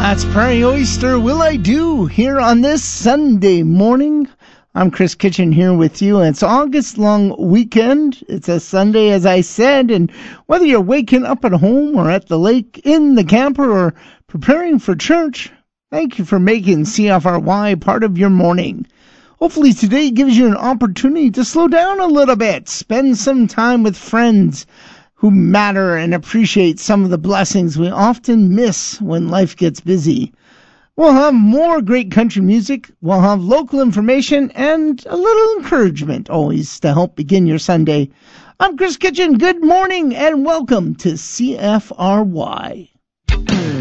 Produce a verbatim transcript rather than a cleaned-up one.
That's Prairie Oyster, Will I Do, here on this Sunday morning. I'm Chris Kitchen here with you. It's August long weekend. It's a Sunday, as I said, and whether you're waking up at home or at the lake, in the camper, or preparing for church, thank you for making C F R Y part of your morning. Hopefully today gives you an opportunity to slow down a little bit, spend some time with friends who matter and appreciate some of the blessings we often miss when life gets busy. We'll have more great country music, we'll have local information, and a little encouragement always to help begin your Sunday. I'm Chris Kitchen. Good morning and welcome to C F R Y.